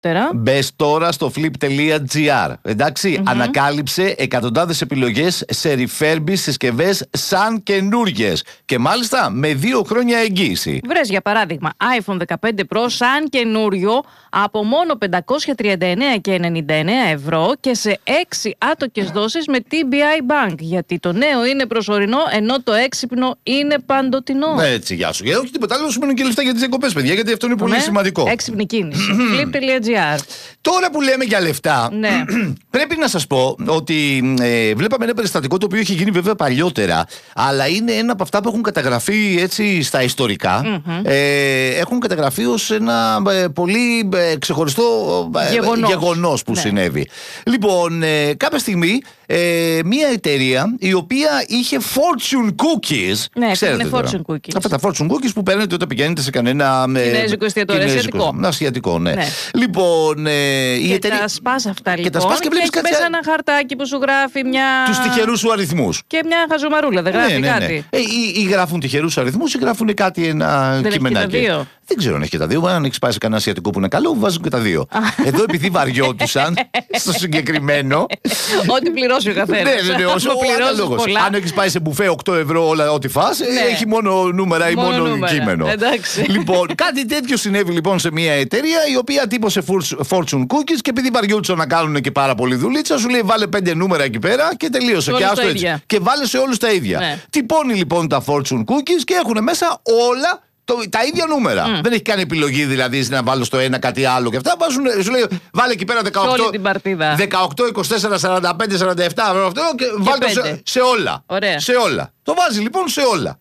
Μπες τώρα στο flip.gr. Εντάξει, ανακάλυψε εκατοντάδες επιλογές σε refurbished συσκευές σαν καινούργιες. Και μάλιστα με 2 χρόνια εγγύηση. Βρες για παράδειγμα iPhone 15 Pro σαν καινούριο από μόνο 539,99 ευρώ και σε 6 άτοκες δόσεις με TBI Bank. Γιατί το νέο είναι προσωρινό, ενώ το έξυπνο είναι παντοτινό. Έτσι, γεια σου. Όχι τίποτα άλλο, σου μένουν και λεφτά για τις διακοπές, παιδιά, γιατί αυτό είναι πολύ σημαντικό. Έξυπνη κίνηση. flip.gr. Τώρα που λέμε για λεφτά, πρέπει να σας πω ότι βλέπαμε ένα περιστατικό το οποίο έχει γίνει βέβαια παλιότερα, αλλά είναι ένα από αυτά που έχουν καταγραφεί έτσι στα ιστορικά. Έχουν καταγραφεί ως ένα πολύ ξεχωριστό γεγονός που συνέβη. Λοιπόν, κάποια στιγμή μια εταιρεία η οποία είχε fortune cookies. Ναι, ξέρετε, fortune cookies. Αυτά τα fortune cookies που παίρνετε όταν πηγαίνετε σε κανένα κινέζικο εστιατόριο. Ασιατικό, ναι. Λοιπόν, η εταιρεία. Τα σπάς αυτά λοιπόν. Και έχεις μέσα ένα χαρτάκι που σου γράφει μια. Τους τυχερούς σου αριθμούς. Και μια χαζομαρούλα, δεν γράφει κάτι. Ή γράφουν τυχερούς αριθμούς ή γράφουν κάτι ένα κειμενάκι. Δεν ξέρω αν έχει και τα δύο. Αν έχει πάει σε κανένα ασιατικό που είναι καλό, βάζουν και τα δύο. Εδώ επειδή βαριόντουσαν στο συγκεκριμένο. Ό,τι πληρώσει ο καθένας. Ναι, αν έχει πάει σε μπουφέ 8 ευρώ όλα ό,τι φας, έχει μόνο νούμερα ή μόνο κείμενο. Λοιπόν, κάτι τέτοιο συνέβη λοιπόν σε μια εταιρεία η οποία τύπωσε fortune cookies και επειδή βαριόντουσαν να κάνουν και πάρα πολύ δουλίτσα, σου λέει βάλε 5 νούμερα εκεί πέρα και τελείωσε. Και άστο έτσι. Και βάλε σε όλους τα ίδια. Τυπώνει λοιπόν τα fortune cookies και έχουν μέσα όλα τα ίδια νούμερα. Δεν έχει κάνει επιλογή δηλαδή να βάλω στο ένα κάτι άλλο και αυτά. Σου λέει βάλε εκεί πέρα 18, 24, 45, 47 αυτό και βάλτε σε όλα. Σε όλα. Το βάζει λοιπόν σε όλα.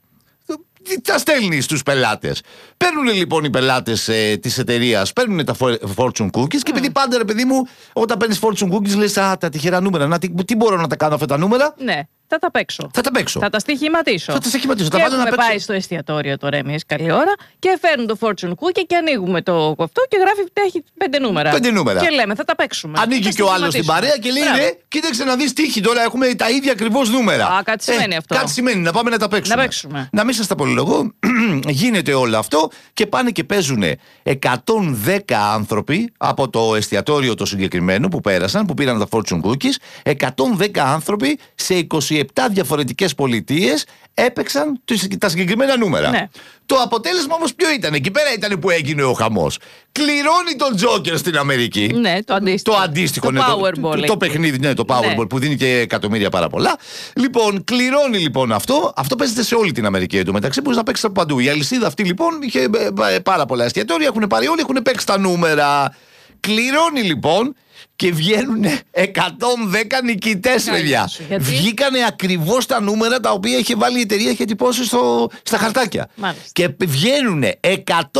Τα στέλνει στους πελάτες. Παίρνουν λοιπόν οι πελάτες της εταιρείας, παίρνουν τα fortune cookies και επειδή πάντα ρε παιδί μου, όταν παίρνεις fortune cookies λες τα τυχερά νούμερα. Τι μπορώ να τα κάνω αυτά τα νούμερα? Ναι. Θα τα παίξω. Θα τα στοιχηματίσω. Και έχουμε πάει στο εστιατόριο τώρα εμείς καλή ώρα και φέρνουν το fortune cookie και ανοίγουμε το αυτό και γράφει ότι έχει 5 νούμερα. 5 νούμερα. Και λέμε θα τα παίξουμε. Ανοίγει και ο άλλος στην παρέα και λέει κοίταξε να δεις τύχη τώρα έχουμε τα ίδια ακριβώς νούμερα. Κάτι σημαίνει αυτό. Κάτι σημαίνει να πάμε να τα παίξουμε. Να μην σας τα πολυλογώ. Γίνεται όλο αυτό και πάνε και παίζουν 110 άνθρωποι από το εστιατόριο το συγκεκριμένο που πέρασαν, που πήραν τα fortune cookies. 110 άνθρωποι σε 27 διαφορετικές πολιτείες έπαιξαν τα συγκεκριμένα νούμερα. Ναι. Το αποτέλεσμα όμως ποιο ήταν? Εκεί πέρα ήταν που έγινε ο χαμός. Κληρώνει τον Τζόκερ στην Αμερική. Ναι, το αντίστοιχο. Το Powerball. Το παιχνίδι, ναι, το Powerball που δίνει και εκατομμύρια πάρα πολλά. Λοιπόν, κληρώνει λοιπόν αυτό. Αυτό παίζεται σε όλη την Αμερική εντωμεταξύ. Μπορείς να παίξεις από παντού. Η αλυσίδα αυτή λοιπόν είχε πάρα πολλά εστιατόρια. Έχουν πάρει όλοι, έχουν παίξει τα νούμερα. Κληρώνει λοιπόν. Και βγαίνουν 110 νικητές, παιδιά. Βγήκανε ακριβώς τα νούμερα τα οποία είχε βάλει η εταιρεία, είχε τυπώσει στα χαρτάκια. Μάλιστα. Και βγαίνουν 110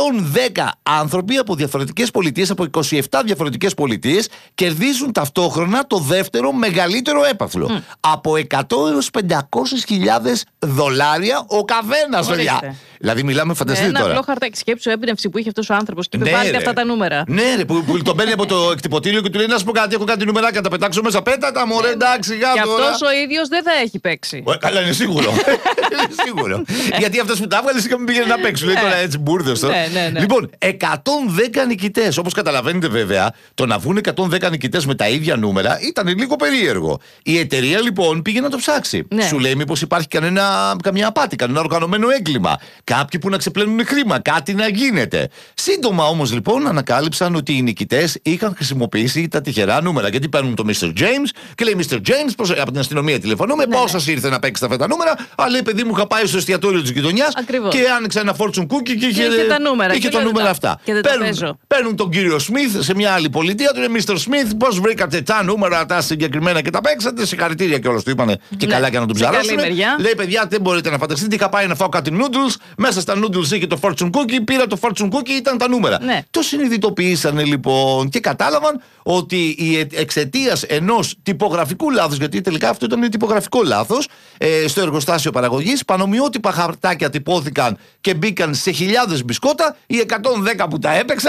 άνθρωποι από διαφορετικές πολιτείες, από 27 διαφορετικές πολιτείες, κερδίζουν ταυτόχρονα το δεύτερο μεγαλύτερο έπαθλο. Από 100 έως 500.000 δολάρια ο καθένας, παιδιά. Δηλαδή, μιλάμε, φανταστείτε τώρα. Ένα απλό χαρτάκι, σκέψου έμπνευση που είχε αυτός ο άνθρωπος και βάλτε αυτά τα νούμερα. Ναι, ρε, που τον παίρνει από το εκτυπωτήριο και του λέει να σου πω κάτι, έχω κάτι νουμεράκια να τα πετάξω μέσα. Πέτα μωρέ, εντάξει, γάτο. Και αυτός ο ίδιος δεν θα έχει παίξει. Καλά, είναι σίγουρο. Σίγουρο. Γιατί αυτός που τα έβγαλε είχαμε πήγαινε να παίξει. Λέει τώρα έτσι μπουρδες τώρα. Λοιπόν, 110 νικητές. Όπως καταλαβαίνετε, βέβαια, το να βγουν 110 νικητές με τα ίδια νούμερα ήταν λίγο περίεργο. Η εταιρεία λοιπόν πήγε να το ψάξει. Σου λέει μήπως υπάρχει καμιά απάτη, κανένα οργανωμένο έγκλημα. Κάποιοι που να ξεπλένουν χρήμα, κάτι να γίνεται. Σύντομα όμως λοιπόν ανακάλυψαν ότι οι νικητές είχαν χρησιμοποιήσει τα τυχερά νούμερα. Γιατί παίρνουν το Mr. James και λέει Mr. James, από την αστυνομία τηλεφωνούμε, πώς σας ήρθε να παίξετε αυτά τα νούμερα. Αλλά λέει παιδί μου, είχα πάει στο εστιατόριο της γειτονιάς και άνοιξα ένα fortune cookie και είχε τα νούμερα αυτά. Παίρνουν τον κύριο Smith σε μια άλλη πολιτεία, του λέει Mr. Smith, πώς βρήκατε τα νούμερα τα συγκεκριμένα και τα παίξατε. Συγχαρητήρια κιόλας του είπανε και καλά για να τον ψαρώσουν. Λέει παιδιά, δεν μπορείτε να φανταστείτε, είχα πάει να φάω κάτι noodles. Μέσα στα noodles είχε το fortune cookie, πήρα το fortune cookie, ήταν τα νούμερα. Το συνειδητοποίησαν λοιπόν και κατάλαβαν ότι εξαιτίας ενός τυπογραφικού λάθους, γιατί τελικά αυτό ήταν τυπογραφικό λάθος, στο εργοστάσιο παραγωγής, πανομοιότυπα χαρτάκια τυπώθηκαν και μπήκαν σε χιλιάδες μπισκότα. Οι 110 που τα έπαιξαν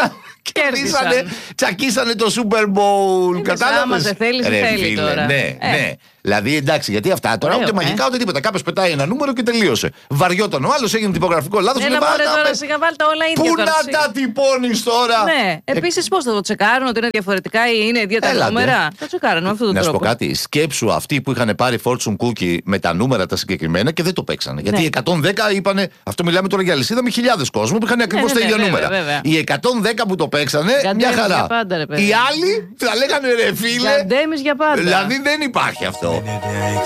Κέρδισαν. Τσακίσανε το Super Bowl. Κατάλαβες. Άμα δεν θέλει, θέλει τώρα. Ναι. Δηλαδή εντάξει, γιατί αυτά τώρα ούτε μαγικά ούτε τίποτα. Κάποιος πετάει ένα νούμερο και τελείωσε. Βαριόταν ο άλλος, έγινε τυπογραφικό λάθος. Έλα μωρέ τώρα, σιγά βάλτε όλα ίδια. Πού να τα τυπώνεις τώρα. Ναι. Επίσης πώς θα το τσεκάρουν ότι είναι διαφορετικά ή είναι ίδια τα νούμερα. Το τσεκάρουν με αυτόν τον τρόπο. Να σου πω κάτι. Σκέψου αυτοί που είχαν πάρει fortune cookie με τα νούμερα τα συγκεκριμένα και δεν το παίξανε. Γιατί 110 είπανε. Αυτό μιλάμε τώρα για λυσίδα με χιλιάδες κόσμο που είχαν ακριβώς τα ίδια νούμερα. Οι 110 που το παίξανε, μια χαρά. Οι άλλοι θα λέγανε ρε φίλε. Για πάντα. Δηλαδή δεν υπάρχει αυτό.